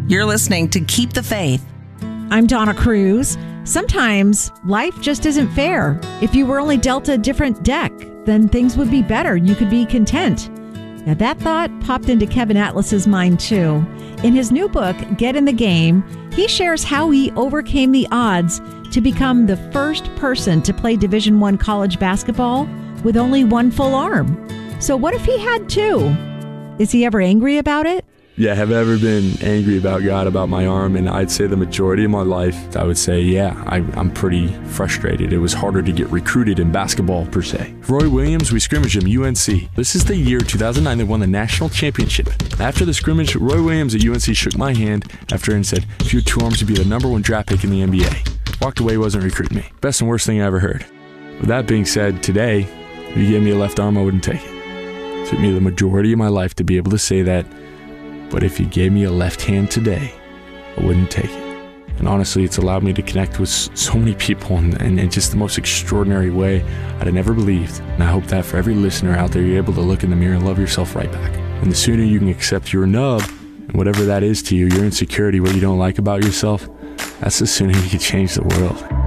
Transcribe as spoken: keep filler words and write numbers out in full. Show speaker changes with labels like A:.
A: You're listening to Keep the Faith.
B: I'm Donna Cruz. Sometimes life just isn't fair. If you were only dealt a different deck, then things would be better. You could be content. Now, that thought popped into Kevin Atlas's mind, too. In his new book, Get in the Game, he shares how he overcame the odds to become the first person to play Division I college basketball with only one full arm. So what if he had two? Is he ever angry about it?
C: Yeah, have I ever been angry about God, about my arm? And I'd say the majority of my life, I would say, yeah, I, I'm pretty frustrated. It was harder to get recruited in basketball, per se. Roy Williams, we scrimmaged him, U N C. This is the year, two thousand nine, they won the national championship. After the scrimmage, Roy Williams at U N C shook my hand after and said, if you had two arms, you'd be the number one draft pick in the N B A. Walked away, wasn't recruiting me. Best and worst thing I ever heard. With that being said, today, if you gave me a left arm, I wouldn't take it. It took me the majority of my life to be able to say that. But if you gave me a left hand today, I wouldn't take it. And honestly, it's allowed me to connect with so many people in, in, in just the most extraordinary way I'd have never believed. And I hope that for every listener out there, you're able to look in the mirror and love yourself right back. And the sooner you can accept your nub, and whatever that is to you, your insecurity, what you don't like about yourself, that's the sooner you can change the world.